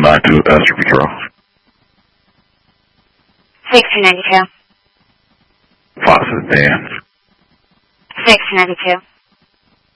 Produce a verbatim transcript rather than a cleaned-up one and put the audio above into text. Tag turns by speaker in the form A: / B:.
A: nine two, Astro Patrol.
B: sixteen ninety-two.
A: Fox and Dan.
B: sixteen ninety-two.